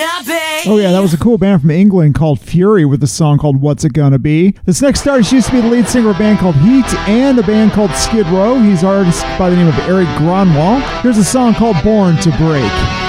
Oh yeah, that was a cool band from England called Fury with a song called What's It Gonna Be. This next artist used to be the lead singer of a band called Heat and a band called Skid Row. He's an artist by the name of Eric Gronwall. Here's a song called Born to Break.